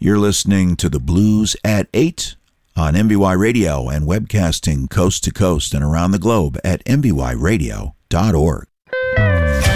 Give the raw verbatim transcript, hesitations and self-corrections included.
You're listening to the Blues at eight on M B Y Radio and webcasting coast to coast and around the globe at m b y radio dot org.